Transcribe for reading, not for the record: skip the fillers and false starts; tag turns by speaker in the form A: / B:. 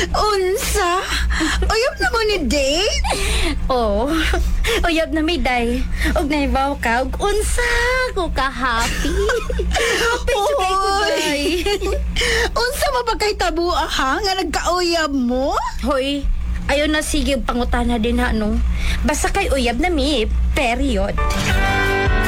A: Unsa? Uyab na mo ni Dave?
B: Oh, uyab na may day. Og naibaw ka, og unsa ko ka happy. Happy sa kay ko day.
A: Unsa mo ba kay tabua ha? Nga nagkauyab mo?
B: Hoy, ayaw na sige pangutana din ha no. Basta kay uyab na mi, period.